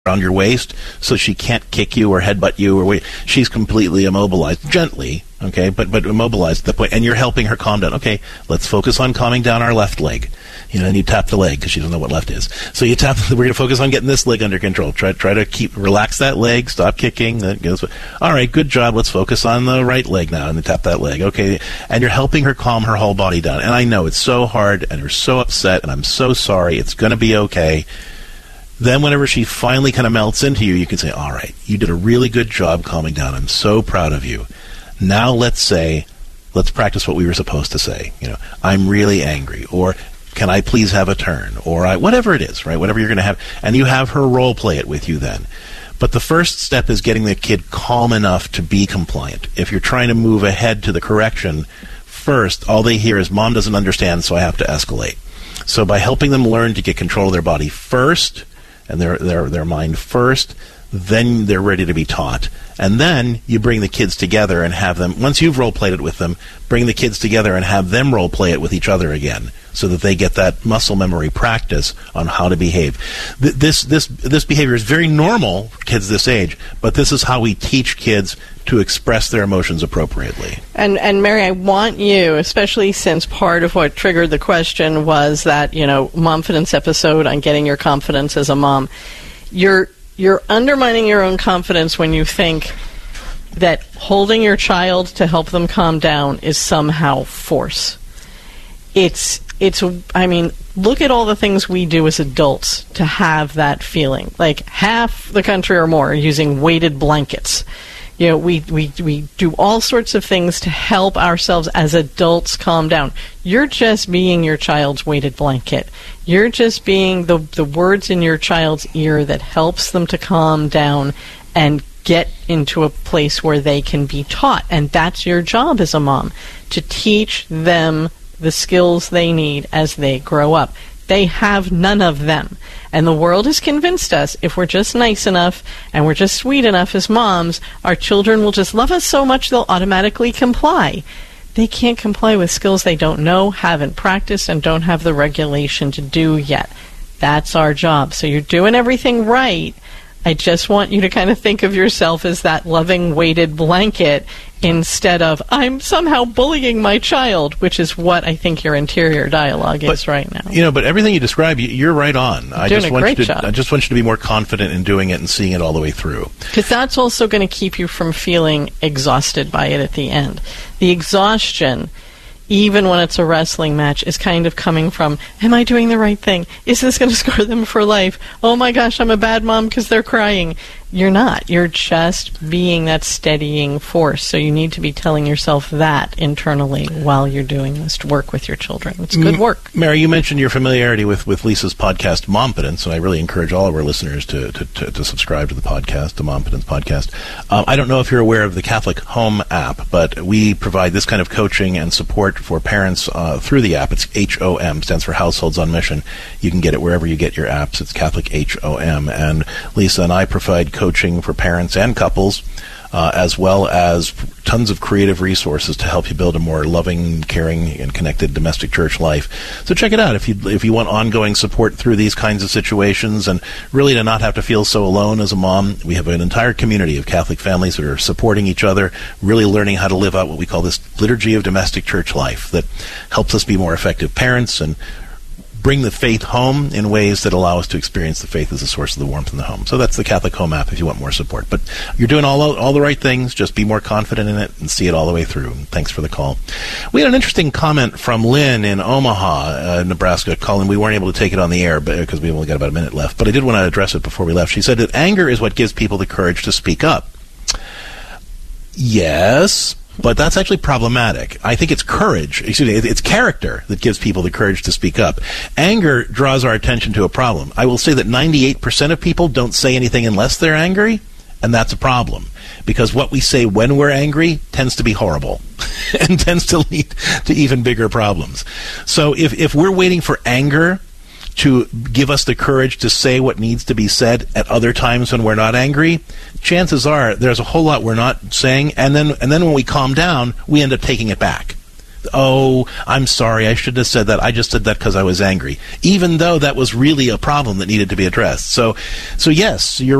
around your waist so she can't kick you or headbutt you or she's completely immobilized, gently, okay, but immobilized at the point, and you're helping her calm down. Okay, let's focus on calming down our left leg. And you tap the leg because she doesn't know what left is. So you tap. We're going to focus on getting this leg under control. Try to relax that leg. Stop kicking. All right, good job. Let's focus on the right leg now, and then tap that leg. Okay, and you're helping her calm her whole body down. And I know it's so hard, and you're so upset, and I'm so sorry. It's going to be okay. Then whenever she finally kind of melts into you, you can say, all right, you did a really good job calming down. I'm so proud of you. Now let's practice what we were supposed to say. I'm really angry, or can I please have a turn, or whatever it is, right? Whatever you're going to have. And you have her role play it with you then. But the first step is getting the kid calm enough to be compliant. If you're trying to move ahead to the correction, first, all they hear is, Mom doesn't understand, so I have to escalate. So by helping them learn to get control of their body first, and their mind first, then they're ready to be taught. And then you bring the kids together and have them, once you've role-played it with them, bring the kids together and have them role-play it with each other again, so that they get that muscle memory practice on how to behave. This behavior is very normal for kids this age, but this is how we teach kids to express their emotions appropriately. And Mary, I want you, especially since part of what triggered the question was that, Momfidence episode on getting your confidence as a mom, you're undermining your own confidence when you think that holding your child to help them calm down is somehow force. Look at all the things we do as adults to have that feeling. Like half the country or more are using weighted blankets. We do all sorts of things to help ourselves as adults calm down. You're just being your child's weighted blanket. You're just being the words in your child's ear that helps them to calm down and get into a place where they can be taught. And that's your job as a mom, to teach them the skills they need as they grow up. They have none of them. And the world has convinced us if we're just nice enough and we're just sweet enough as moms, our children will just love us so much they'll automatically comply. They can't comply with skills they don't know, haven't practiced, and don't have the regulation to do yet. That's our job. So you're doing everything right. I just want you to kind of think of yourself as that loving weighted blanket instead of, I'm somehow bullying my child, which is what I think your interior dialogue is right now. But everything you describe, you're right on. I just want you to be more confident in doing it and seeing it all the way through. Because that's also going to keep you from feeling exhausted by it at the end. The exhaustion, even when it's a wrestling match, is kind of coming from, am I doing the right thing? Is this going to scar them for life? Oh my gosh, I'm a bad mom because they're crying. You're not. You're just being that steadying force. So you need to be telling yourself that internally while you're doing this work with your children. It's good work. Mary, you mentioned your familiarity with Lisa's podcast, Momfidence, and I really encourage all of our listeners to subscribe to the podcast, the Momfidence podcast. I don't know if you're aware of the Catholic Home app, but we provide this kind of coaching and support for parents through the app. It's HOM, stands for Households on Mission. You can get it wherever you get your apps. It's Catholic HOM. And Lisa and I provide coaching for parents and couples, as well as tons of creative resources to help you build a more loving, caring, and connected domestic church life. So check it out if you want ongoing support through these kinds of situations, and really to not have to feel so alone as a mom. We have an entire community of Catholic families that are supporting each other, really learning how to live out what we call this liturgy of domestic church life that helps us be more effective parents and bring the faith home in ways that allow us to experience the faith as a source of the warmth in the home. So that's the Catholic Home app if you want more support. But you're doing all the right things. Just be more confident in it and see it all the way through. Thanks for the call. We had an interesting comment from Lynn in Omaha, Nebraska. Colin, we weren't able to take it on the air because we only got about a minute left. But I did want to address it before we left. She said that anger is what gives people the courage to speak up. Yes, but that's actually problematic. I think it's it's character that gives people the courage to speak up. Anger draws our attention to a problem. I will say that 98% of people don't say anything unless they're angry, and that's a problem. Because what we say when we're angry tends to be horrible and tends to lead to even bigger problems. So if we're waiting for anger to give us the courage to say what needs to be said at other times when we're not angry, chances are there's a whole lot we're not saying, and then when we calm down, we end up taking it back. oh, I'm sorry, I shouldn't have said that. I just did that because I was angry, even though that was really a problem that needed to be addressed. So yes, you're